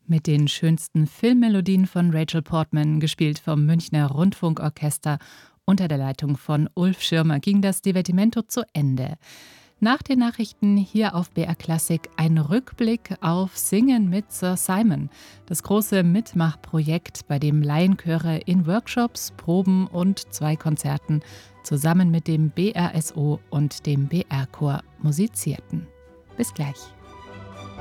Mit den schönsten Filmmelodien von Rachel Portman, gespielt vom Münchner Rundfunkorchester unter der Leitung von Ulf Schirmer, ging das Divertimento zu Ende. Nach den Nachrichten hier auf BR Klassik ein Rückblick auf Singen mit Sir Simon, das große Mitmachprojekt, bei dem Laienchöre in Workshops, Proben und 2 Konzerten zusammen mit dem BRSO und dem BR-Chor musizierten. Bis gleich.